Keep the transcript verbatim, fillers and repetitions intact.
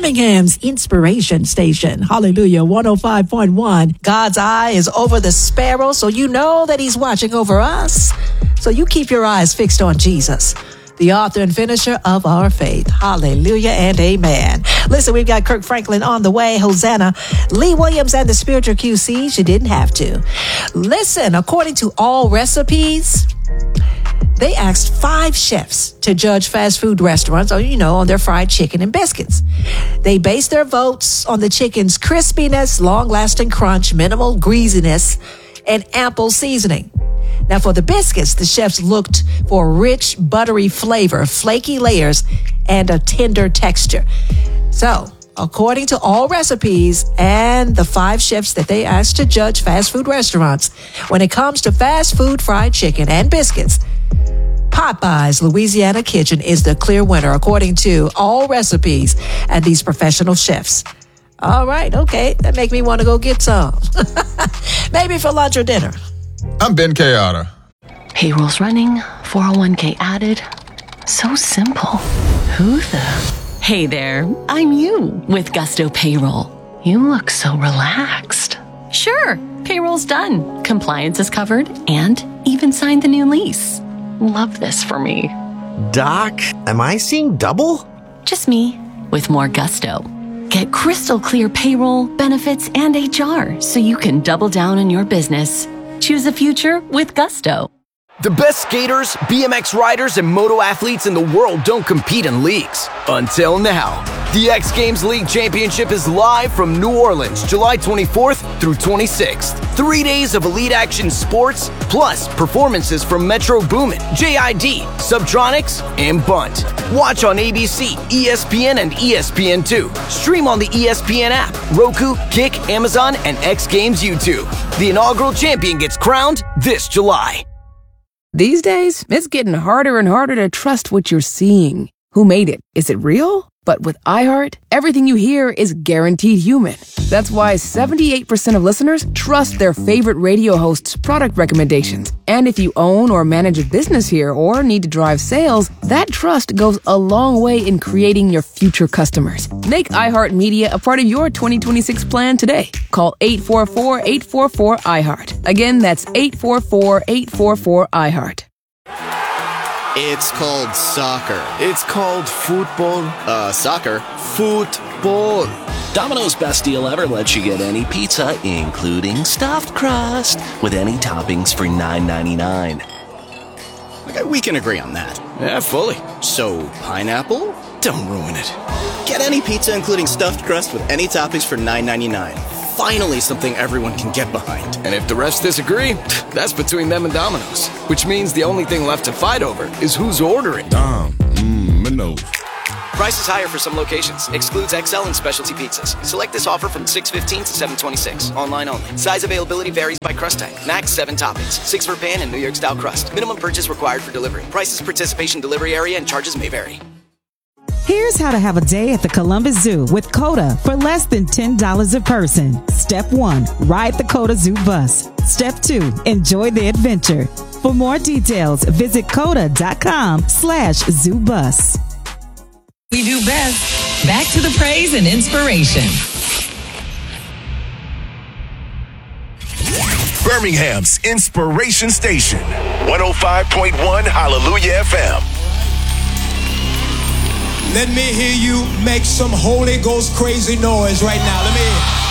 Birmingham's inspiration station. Hallelujah, one oh five point one. God's eye is over the sparrow, so you know that he's watching over us. So you keep your eyes fixed on Jesus, the author and finisher of our faith. Hallelujah and amen. Listen, we've got Kirk Franklin on the way. Hosanna. Lee Williams and the Spiritual Q Cs. You didn't have to. Listen, according to All Recipes, they asked five chefs to judge fast food restaurants, or, you know, on their fried chicken and biscuits. They based their votes on the chicken's crispiness, long-lasting crunch, minimal greasiness, and ample seasoning. Now, for the biscuits, the chefs looked for rich, buttery flavor, flaky layers, and a tender texture. So, according to All Recipes and the five chefs that they asked to judge fast food restaurants, when it comes to fast food fried chicken and biscuits, Popeye's Louisiana Kitchen is the clear winner, according to All Recipes and these professional chefs. All right, okay, that make me want to go get some. Maybe for lunch or dinner. I'm Ben Kayada. Payroll's running, four oh one k added. So simple. Who the? Hey there, I'm you with Gusto Payroll. You look so relaxed. Sure, payroll's done. Compliance is covered and even signed the new lease. Love this for me. Doc, am I seeing double? Just me with more gusto. Get crystal clear payroll, benefits, and H R so you can double down on your business. Choose a future with Gusto. The best skaters, B M X riders, and moto athletes in the world don't compete in leagues. Until now. The X Games League Championship is live from New Orleans, July twenty-fourth through twenty-sixth. Three days of elite action sports, plus performances from Metro Boomin, J I D, Subtronics, and Bunt. Watch on A B C, E S P N, and E S P N two. Stream on the E S P N app, Roku, Kick, Amazon, and X Games YouTube. The inaugural champion gets crowned this July. These days, it's getting harder and harder to trust what you're seeing. Who made it? Is it real? But with iHeart, everything you hear is guaranteed human. That's why seventy-eight percent of listeners trust their favorite radio host's product recommendations. And if you own or manage a business here or need to drive sales, that trust goes a long way in creating your future customers. Make iHeartMedia a part of your twenty twenty-six plan today. Call eight four four, eight four four, iHeart. Again, that's eight four four, eight four four, iHeart. It's called soccer. It's called football. Uh, soccer. Football. Domino's best deal ever lets you get any pizza, including stuffed crust, with any toppings for nine ninety-nine. Okay, we can agree on that. Yeah, fully. So, pineapple? Don't ruin it. Get any pizza, including stuffed crust, with any toppings for nine ninety-nine. Finally, something everyone can get behind. And if the rest disagree, that's between them and Domino's. Which means the only thing left to fight over is who's ordering. Dom, mmm, Minos. Price is higher for some locations. Excludes X L and specialty pizzas. Select this offer from six fifteen to seven twenty-six. Online only. Size availability varies by crust type. Max seven toppings. Six for pan and New York style crust. Minimum purchase required for delivery. Prices, participation, delivery area, and charges may vary. Here's how to have a day at the Columbus Zoo with COTA for less than ten dollars a person. Step one, ride the COTA Zoo bus. Step two, enjoy the adventure. For more details, visit COTA.com slash zoo bus. We do best. Back to the praise and inspiration. Birmingham's Inspiration Station, one oh five point one Hallelujah F M. Let me hear you make some Holy Ghost crazy noise right now. Let me hear.